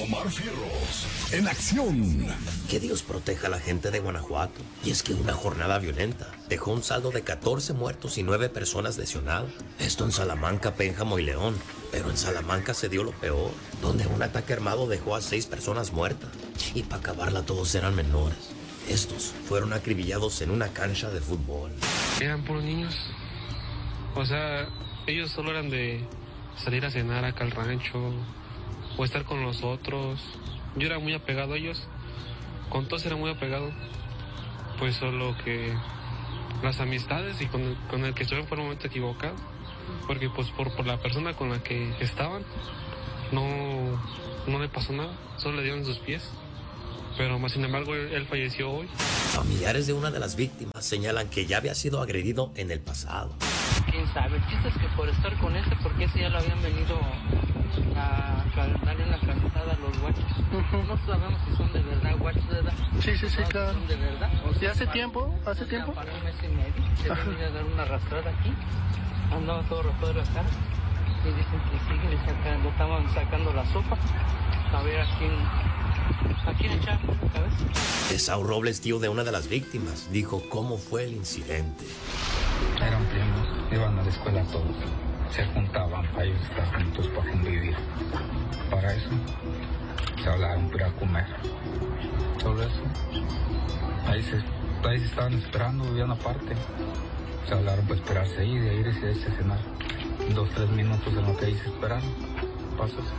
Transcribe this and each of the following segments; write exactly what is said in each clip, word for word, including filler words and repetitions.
Omar Fierros, en acción. Que Dios proteja a la gente de Guanajuato. Y es que una jornada violenta dejó un saldo de catorce muertos y nueve personas lesionadas. Esto en Salamanca, Pénjamo y León. Pero en Salamanca se dio lo peor, donde un ataque armado dejó a seis personas muertas. Y para acabarla todos eran menores. Estos fueron acribillados en una cancha de fútbol. Eran puros niños. O sea, ellos solo eran de salir a cenar acá al rancho o estar con los otros. Yo era muy apegado a ellos. Con todos era muy apegado. Pues solo que las amistades y con el, con el que estuvieron fue un momento equivocado. Porque pues por, por la persona con la que estaban no, no le pasó nada. Solo le dieron sus pies. Pero más sin embargo él, él falleció hoy. Familiares de una de las víctimas señalan que ya había sido agredido en el pasado. Quién sabe, el chiste es que por estar con este, porque ese ya lo habían venido a darle una calentada a los guachos. Uh-huh. No sabemos si son de verdad guachos, ¿verdad? Sí, sí, sí, no, claro. Son de verdad. O ¿Y sea, hace para, tiempo? ¿Hace o tiempo? Sea, para un mes y medio. Se viene a dar una arrastrada aquí. Andaba todo rojo de la cara. Y dicen que sigue, le sacan, lo estaban sacando la sopa. A ver a quién, a quién echar la cabeza. Esau Robles, tío de una de las víctimas, dijo cómo fue el incidente. Eran primos, iban a la escuela todos. Se juntaban para ellos estar juntos, para convivir. Para eso se hablaron para comer. Solo eso. Ahí se, ahí se estaban esperando, vivían aparte. Se hablaron para esperarse ahí, de ahí irse a cenar. Dos, tres minutos en lo que ahí se esperaron. Pasó eso.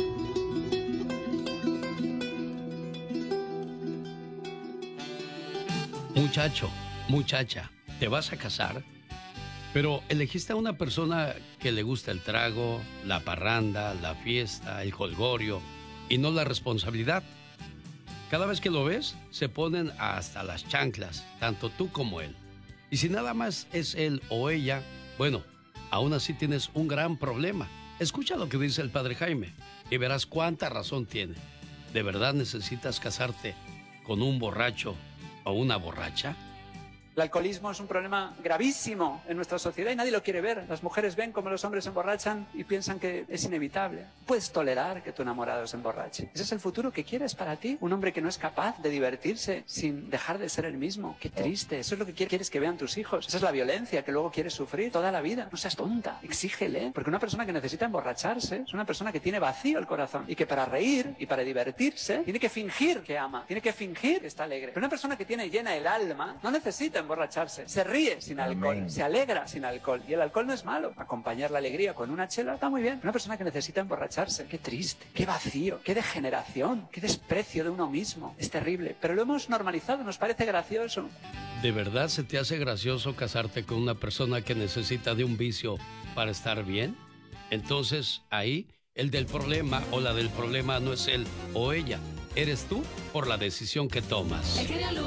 Muchacho, muchacha, ¿te vas a casar? Pero elegiste a una persona que le gusta el trago, la parranda, la fiesta, el jolgorio y no la responsabilidad. Cada vez que lo ves, se ponen hasta las chanclas, tanto tú como él. Y si nada más es él o ella, bueno, aún así tienes un gran problema. Escucha lo que dice el padre Jaime y verás cuánta razón tiene. ¿De verdad necesitas casarte con un borracho o una borracha? El alcoholismo es un problema gravísimo en nuestra sociedad y nadie lo quiere ver. Las mujeres ven cómo los hombres se emborrachan y piensan que es inevitable. Puedes tolerar que tu enamorado se emborrache. ¿Ese es el futuro que quieres para ti? Un hombre que no es capaz de divertirse sin dejar de ser el mismo. Qué triste. Eso es lo que quieres que vean tus hijos. Esa es la violencia que luego quieres sufrir toda la vida. No seas tonta. Exígele. Porque una persona que necesita emborracharse es una persona que tiene vacío el corazón y que para reír y para divertirse tiene que fingir que ama. Tiene que fingir que está alegre. Pero una persona que tiene llena el alma no necesita emborracharse, se ríe sin alcohol, Amén. Se alegra sin alcohol, y el alcohol no es malo. Acompañar la alegría con una chela está muy bien. Una persona que necesita emborracharse, qué triste, qué vacío, qué degeneración, qué desprecio de uno mismo, es terrible, pero lo hemos normalizado, nos parece gracioso. ¿De verdad se te hace gracioso casarte con una persona que necesita de un vicio para estar bien? Entonces ahí el del problema o la del problema no es él o ella, eres tú por la decisión que tomas.